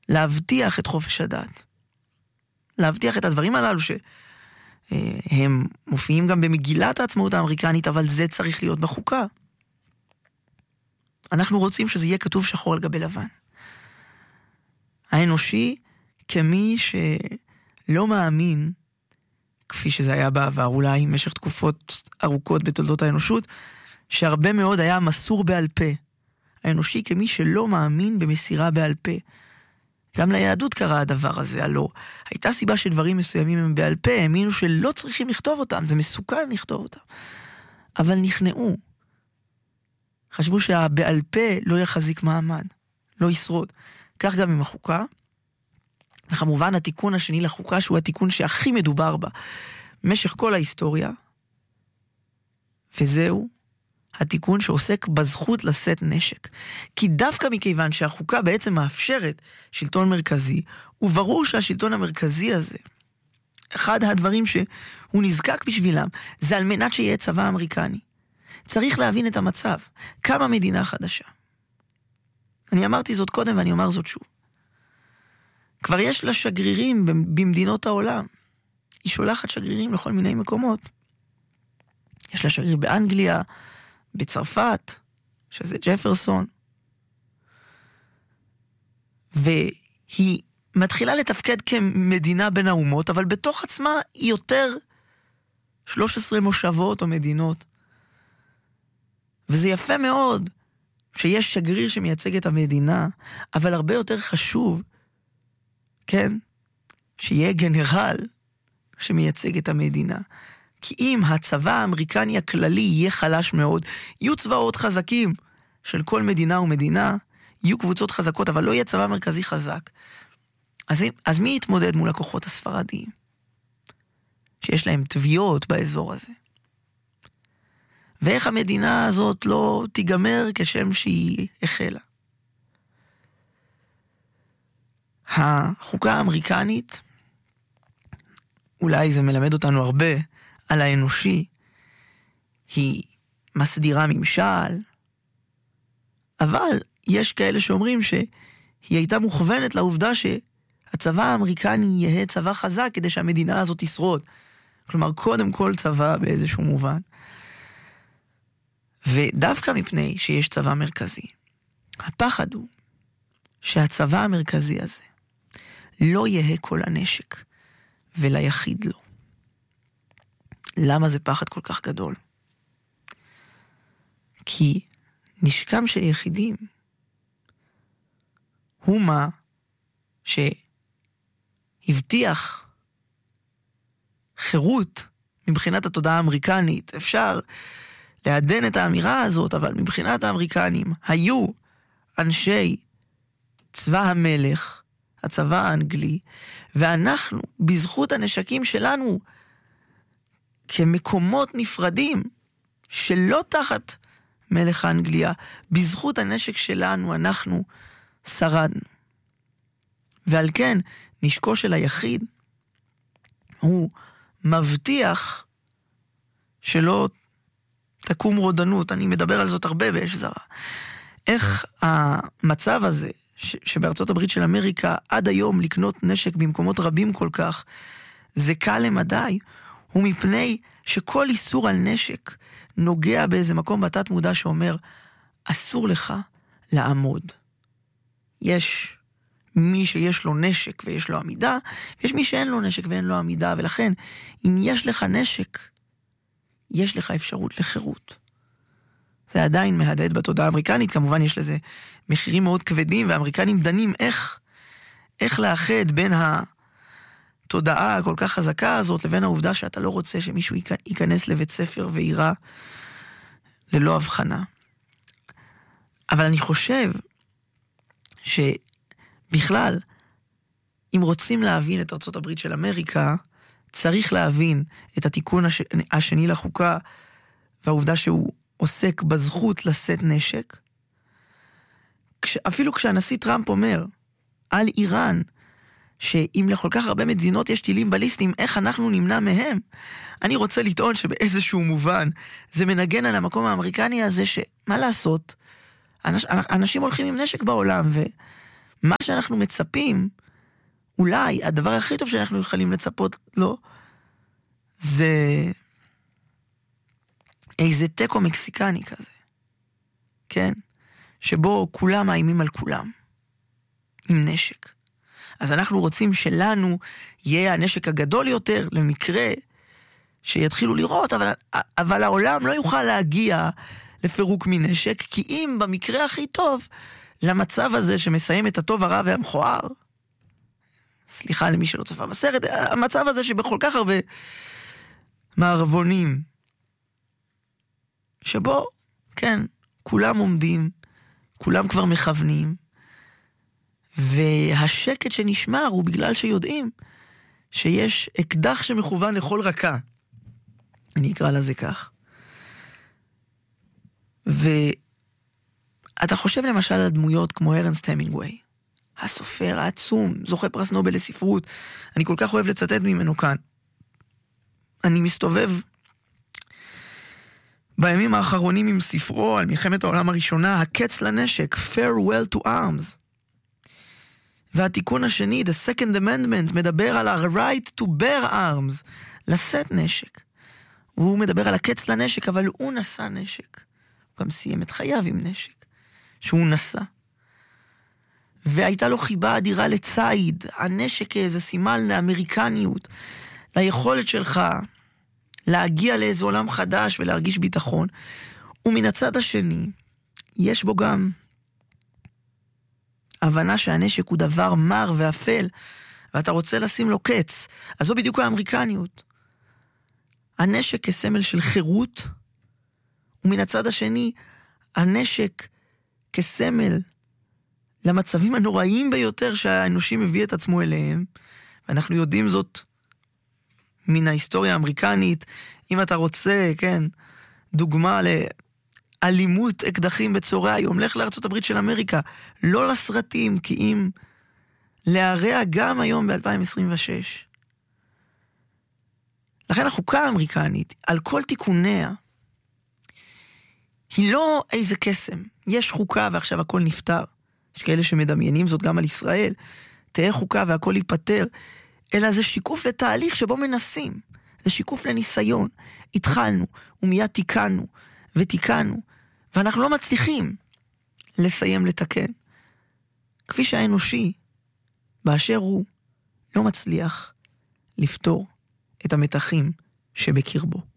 להבטיח את חופש הדת. להבטיח את הדברים הללו שהם מופיעים גם במגילת העצמאות האמריקנית, אבל זה צריך להיות בחוקה. אנחנו רוצים שזה יהיה כתוב שחור על גבי לבן. האנושי כמי שלא מאמין, כפי שזה היה בעבר, אולי במשך תקופות ארוכות בתולדות האנושות, שהרבה מאוד היה מסור בעל פה. האנושי כמי שלא מאמין במסירה בעל פה. גם ליהדות קרה הדבר הזה, הלא. הייתה סיבה שדברים מסוימים הם בעל פה, האמינו שלא צריכים לכתוב אותם, זה מסוכן לכתוב אותם. אבל נכנעו. חשבו שהבעל פה לא יחזיק מעמד, לא ישרוד. כך גם עם החוקה, וכמובן התיקון השני לחוקה, שהוא התיקון שהכי מדובר בה, במשך כל ההיסטוריה, וזהו התיקון שעוסק בזכות לשאת נשק. כי דווקא מכיוון שהחוקה בעצם מאפשרת שלטון מרכזי, וברור שהשלטון המרכזי הזה, אחד הדברים שהוא נזקק בשבילם, זה על מנת שיהיה צבא אמריקני. צריך להבין את המצב. כמה מדינה חדשה. אני אמרתי זאת קודם ואני אומר זאת שוב. כבר יש לה שגרירים במדינות העולם. היא שולחת שגרירים לכל מיני מקומות. יש לה שגריר באנגליה, בצרפת, שזה ג'פרסון. והיא מתחילה לתפקד כמדינה בין האומות, אבל בתוך עצמה היא יותר 13 מושבות או מדינות. וזה יפה מאוד שיש שגריר שמייצג את המדינה, אבל הרבה יותר חשוב, כן, שיהיה גנרל שמייצג את המדינה. כי אם הצבא האמריקני הכללי יהיה חלש מאוד, יהיו צבאות חזקים של כל מדינה ומדינה, יהיו קבוצות חזקות, אבל לא יהיה צבא מרכזי חזק. אז מי יתמודד מול הכוחות הספרדיים? שיש להם תביעות באזור הזה. ואיך המדינה הזאת לא תיגמר כשם שהיא החלה. החוקה האמריקנית, אולי זה מלמד אותנו הרבה על האנושי, היא מסדירה ממשל, אבל יש כאלה שאומרים שהיא הייתה מוכוונת לעובדה שהצבא האמריקני יהיה צבא חזק כדי שהמדינה הזאת תשרוד. כלומר, קודם כל צבא באיזשהו מובן. ודווקא מפני שיש צבא מרכזי, הפחד הוא שהצבא המרכזי הזה לא יהיה כל הנשק וליחיד לא. למה זה פחד כל כך גדול? כי נשקם של יחידים הוא מה שהבטיח חירות מבחינת התודעה האמריקנית. אפשר לעדן את האמירה הזאת, אבל מבחינת האמריקנים היו אנשי צבא המלך, הצבא האנגלי, ואנחנו, בזכות הנשקים שלנו, כמקומות נפרדים, שלא תחת מלך האנגליה, בזכות הנשק שלנו אנחנו שרדנו. ועל כן, נשקו של היחיד, הוא מבטיח שלא תקום רודנות. אני מדבר על זאת הרבה באש זרה. איך המצב הזה, שבארצות הברית של אמריקה, עד היום לקנות נשק במקומות רבים כל כך, זה קל למדי, הוא מפני שכל איסור על נשק נוגע באיזה מקום בתת מודע שאומר, אסור לך לעמוד. יש מי שיש לו נשק ויש לו עמידה, ויש מי שאין לו נשק ואין לו עמידה, ולכן אם יש לך נשק, יש לך אפשרות לחירות. זה עדיין מהדהד בתודעה האמריקנית, כמובן יש לזה מחירים מאוד כבדים, והאמריקנים דנים איך לאחד בין התודעה הכל כך חזקה הזאת, לבין העובדה שאתה לא רוצה שמישהו ייכנס לבית ספר ויראה ללא הבחנה. אבל אני חושב שבכלל, אם רוצים להבין את ארצות הברית של אמריקה, צריך להבין את התיקון השני לחוקה, והעובדה שהוא עוסק בזכות לשאת נשק. אפילו כשהנשיא טראמפ אומר על איראן, שאם לכל כך הרבה מדינות יש טילים בליסטיים, איך אנחנו נמנע מהם? אני רוצה לטעון שבאיזשהו מובן זה מנגן על המקום האמריקני הזה, שמה לעשות? אנשים הולכים עם נשק בעולם, מה שאנחנו מצפים, אולי הדבר הכי טוב שאנחנו יכולים לצפות לו, זה איזה טקו מקסיקני כזה, כן? שבו כולם מאיימים על כולם, עם נשק. אז אנחנו רוצים שלנו יהיה הנשק הגדול יותר, למקרה שיתחילו לראות, אבל העולם לא יוכל להגיע לפירוק מנשק, כי אם במקרה הכי טוב, למצב הזה שמסיים את הטוב, הרע והמכוער, סליחה למי שלא צפה בסרט, המצב הזה שבכל כך הרבה מערבונים, שבו, כן, כולם עומדים, כולם כבר מכוונים, והשקט שנשמר הוא בגלל שיודעים שיש אקדח שמכוון לכל רקע. אני אקרא לזה כך. ואתה חושב למשל על דמויות כמו ארנסט המינגווי, הסופר העצום, זוכה פרס נובל לספרות, אני כל כך אוהב לצטט ממנו כאן. אני מסתובב בימים האחרונים עם ספרו על מלחמת העולם הראשונה, הקץ לנשק, Farewell to Arms. והתיקון השני, The Second Amendment, מדבר על ה-right to bear arms, לשאת נשק. והוא מדבר על הקץ לנשק, אבל הוא נשא נשק. הוא גם סיים את חייו עם נשק, שהוא נשא. והייתה לו חיבה אדירה לצייד, הנשק כאיזה סימן לאמריקניות, ליכולת שלך להגיע לאיזה עולם חדש ולהרגיש ביטחון. ומן הצד השני, יש בו גם הבנה שהנשק הוא דבר מר ואפל, ואתה רוצה לשים לו קץ. אז זו בדיוק האמריקניות. הנשק כסמל של חירות, ומן הצד השני, הנשק כסמל למצבים הנוראיים ביותר שהאנושים מביא את עצמו אליהם, ואנחנו יודעים זאת מן ההיסטוריה האמריקנית. אם אתה רוצה, כן, דוגמה לאלימות אקדחים בצהרי היום, לך לארצות הברית של אמריקה, לא לסרטים, כי אם להרע גם היום ב-2026. לכן החוקה האמריקנית, על כל תיקוניה, היא לא איזה קסם. יש חוקה ועכשיו הכל נפטר. יש כאלה שמדמיינים זאת גם על ישראל. תהיה חוקה והכל ייפטר. אלא זה שיקוף לתהליך שבו מנסים. זה שיקוף לניסיון. התחלנו ומיד תיקנו ותיקנו. ואנחנו לא מצליחים לסיים לתקן. כפי שהאנושי, באשר הוא, לא מצליח לפתור את המתחים שבקרבו.